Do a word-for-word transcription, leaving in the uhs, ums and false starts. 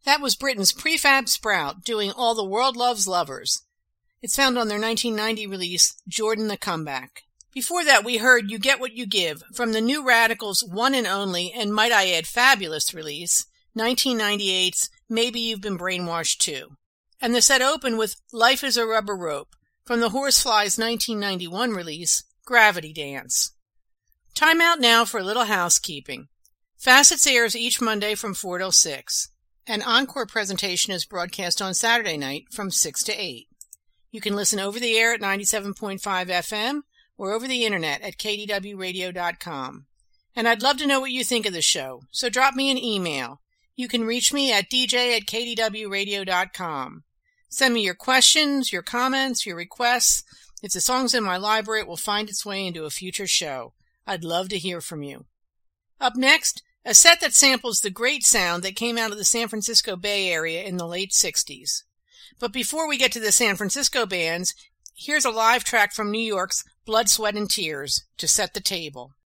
That was Britain's Prefab Sprout doing All the World Loves Lovers. It's found on their nineteen ninety release, Jordan the Comeback. Before that, we heard You Get What You Give from the New Radicals' one and only, and might I add fabulous release, nineteen ninety-eight's Maybe You've Been Brainwashed Too. And the set opened with Life is a Rubber Rope from the Horseflies' nineteen ninety-one release, Gravity Dance. Time out now for a little housekeeping. Facets airs each Monday from four till six. An encore presentation is broadcast on Saturday night from six to eight. You can listen over the air at ninety-seven point five F M or over the internet at K D W radio dot com. And I'd love to know what you think of the show, so drop me an email. You can reach me at D J at K D W radio dot com. Send me your questions, your comments, your requests. If the song's in my library, it will find its way into a future show. I'd love to hear from you. Up next, a set that samples the great sound that came out of the San Francisco Bay Area in the late sixties. But before we get to the San Francisco bands, here's a live track from New York's Blood, Sweat and Tears to set the table.